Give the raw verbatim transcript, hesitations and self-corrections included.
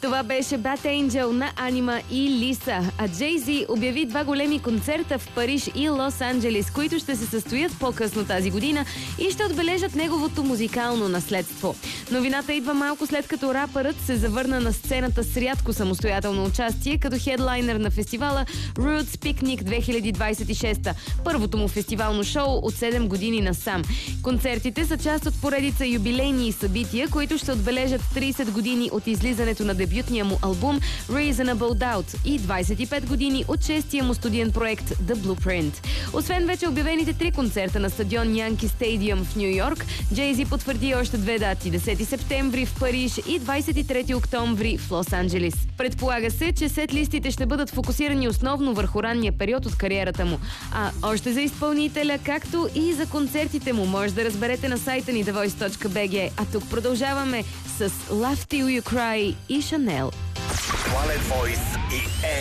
Това беше Bad Angel на Анима и Лиса. А Джей-Зи обяви два големи концерта в Париж и Лос-Анджелес, които ще се състоят по-късно тази година и ще отбележат неговото музикално наследство. Новината идва малко след като рапърът се завърна на сцената с рядко самостоятелно участие като хедлайнер на фестивала Roots Picnic две хиляди двадесет и шеста, първото му фестивално шоу от седем години насам. Концертите са част от поредица юбилейни събития, които ще отбележат тридесет години от излизането на дебютния му албум Reasonable Doubt и двадесет и пет години от шестия му студиен проект The Blueprint. Освен вече обявените три концерта на стадион Янки Стадиум в Ню Йорк, Джей-Зи потвърди още две дати – десети септември в Париж и двадесет и трети октомври в Лос-Анджелес. Предполага се, че сет-листите ще бъдат фокусирани основно върху ранния период от кариерата му. А още за изпълнителя, както и за концертите му, може да разберете на сайта ни the voice точка b g. А тук продължаваме с Love Till You Cry и Chanel. Planet Voice и